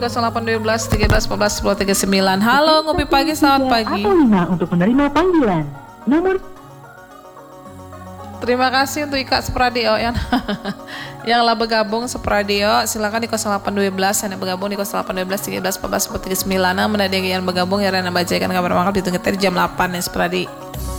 0812 13 14 10 39. Halo, ngopi pagi, selamat pagi. Atau 5 untuk menerima panggilan. Nomor. Terima kasih untuk Ika Supradio yang lah bergabung Supradio. Silakan di 0812 yang bergabung di 0812 13 14 10 39. Mendadak yang bergabung ya Rena bacakan kabar mangkap ditunggu tadi jam 8 ya Supradi.